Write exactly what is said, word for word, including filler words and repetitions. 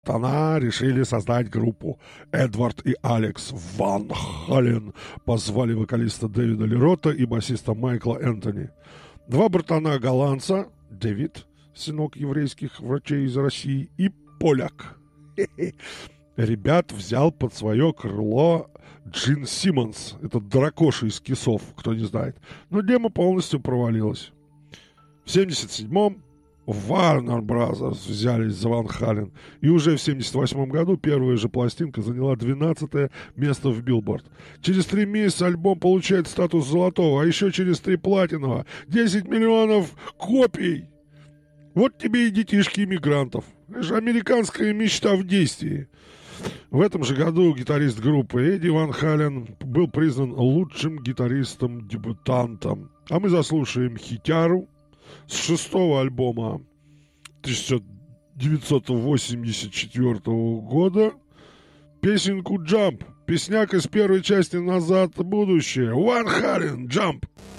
Братана решили создать группу. Эдвард и Алекс Ван Хален позвали вокалиста Дэвида Лерота и басиста Майкла Энтони. Два братана-голландца, Дэвид, сынок еврейских врачей из России, и поляк. Ребят взял под свое крыло Джин Симмонс, этот дракоша из Кисов, кто не знает. Но демо полностью провалилась. В семьдесят седьмом Warner Brothers взялись за Ван Хален, и уже в семьдесят восьмом году первая же пластинка заняла двенадцатое место в Билборд. Через три месяца альбом получает статус золотого, а еще через три платинового. десять миллионов копий! Вот тебе и детишки иммигрантов. Это же американская мечта в действии. В этом же году гитарист группы Эдди Ван Хален был признан лучшим гитаристом-дебютантом. А мы заслушаем хитяру с шестого альбома тысяча девятьсот восемьдесят четвёртого года, песенку «Jump». Песняк из первой части «Назад в будущее». Ван Хален, «Jump».